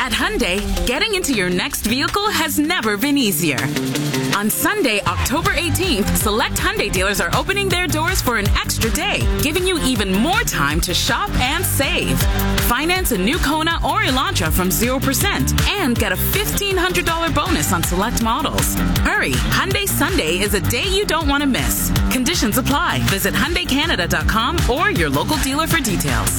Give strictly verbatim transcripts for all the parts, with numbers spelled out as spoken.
At Hyundai, getting into your next vehicle has never been easier. On Sunday, October eighteenth, select Hyundai dealers are opening their doors for an extra day, giving you even more time to shop and save. Finance a new Kona or Elantra from zero percent and get a fifteen hundred dollars bonus on select models. Hurry, Hyundai Sunday is a day you don't want to miss. Conditions apply. Visit Hyundai Canada dot com or your local dealer for details.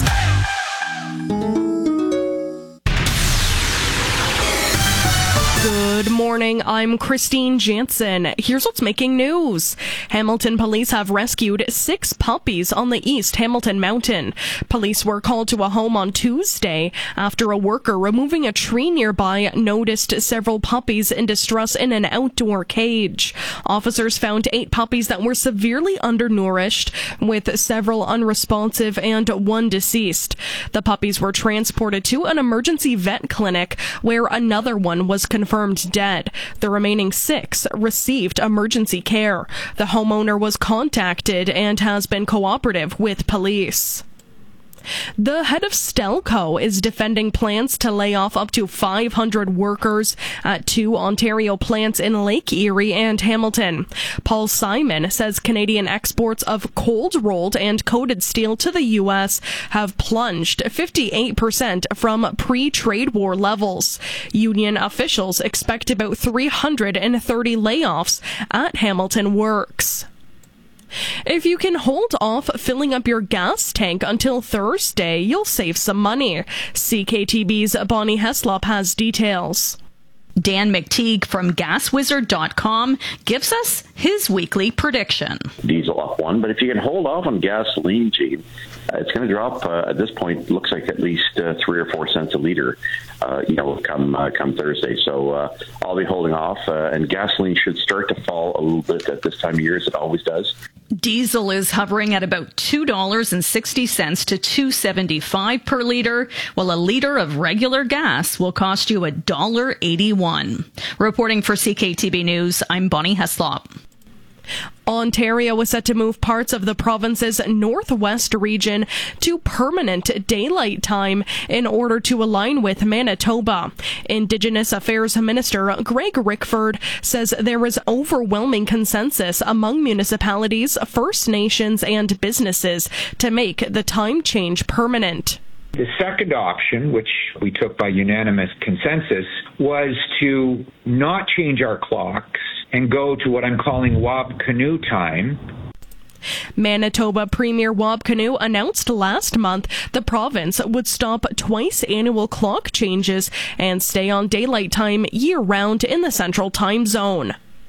Good morning, I'm Christine Jansen. Here's what's making news. Hamilton police have rescued six puppies on the East Hamilton Mountain. Police were called to a home on Tuesday after a worker removing a tree nearby noticed several puppies in distress in an outdoor cage. Officers found eight puppies that were severely undernourished, with several unresponsive and one deceased. The puppies were transported to an emergency vet clinic where another one was confirmed dead. The remaining six received emergency care. The homeowner was contacted and has been cooperative with police. The head of Stelco is defending plans to lay off up to five hundred workers at two Ontario plants in Lake Erie and Hamilton. Paul Simon says Canadian exports of cold-rolled and coated steel to the U S have plunged fifty-eight percent from pre-trade war levels. Union officials expect about three hundred thirty layoffs at Hamilton Works. If you can hold off filling up your gas tank until Thursday, you'll save some money. C K T B's Bonnie Heslop has details. Dan McTeague from gas wizard dot com gives us his weekly prediction. Diesel up one, but if you can hold off on gasoline, Gene, uh, it's going to drop uh, at this point. Looks like at least uh, three or four cents a liter. Uh, you know, come uh, come Thursday. So uh, I'll be holding off, uh, and gasoline should start to fall a little bit at this time of year, as it always does. Diesel is hovering at about two dollars and sixty cents to two dollars and seventy-five cents per liter, while a liter of regular gas will cost you one dollar and eighty-one cents. Reporting for C K T B News, I'm Bonnie Heslop. Ontario is set to move parts of the province's northwest region to permanent daylight time in order to align with Manitoba. Indigenous Affairs Minister Greg Rickford says there is overwhelming consensus among municipalities, First Nations, and businesses to make the time change permanent. The second option, which we took by unanimous consensus, was to not change our clocks and go to what I'm calling Wabkanu time. Manitoba Premier Wabkanu announced last month the province would stop twice annual clock changes and stay on daylight time year-round in the central time zone.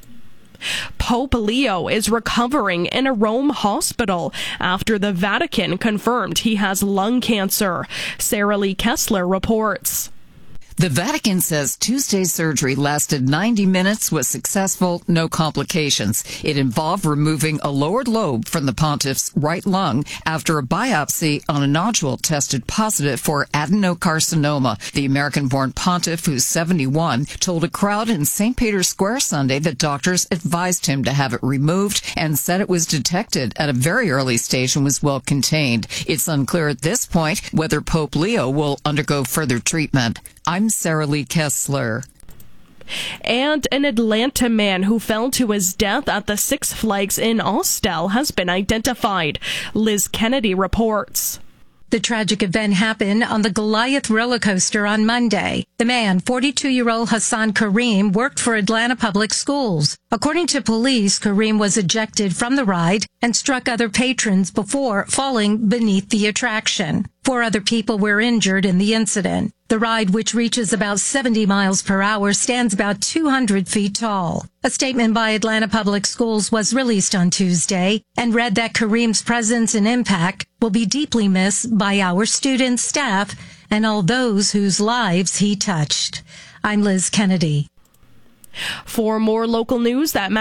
Pope Leo is recovering in a Rome hospital after the Vatican confirmed he has lung cancer. Sarah Lee Kessler reports. The Vatican says Tuesday's surgery lasted ninety minutes, was successful, no complications. It involved removing a lower lobe from the pontiff's right lung after a biopsy on a nodule tested positive for adenocarcinoma. The American-born pontiff, who's seventy-one, told a crowd in Saint Peter's Square Sunday that doctors advised him to have it removed and said it was detected at a very early stage and was well contained. It's unclear at this point whether Pope Leo will undergo further treatment. I'm Sarah Lee Kessler. And an Atlanta man who fell to his death at the Six Flags in Austell has been identified. Liz Kennedy reports. The tragic event happened on the Goliath roller coaster on Monday. The man, forty-two-year-old Hassan Kareem, worked for Atlanta Public Schools. According to police, Kareem was ejected from the ride and struck other patrons before falling beneath the attraction. Four other people were injured in the incident. The ride, which reaches about seventy miles per hour, stands about two hundred feet tall. A statement by Atlanta Public Schools was released on Tuesday and read that Kareem's presence and impact will be deeply missed by our students, staff, and all those whose lives he touched. I'm Liz Kennedy. For more local news that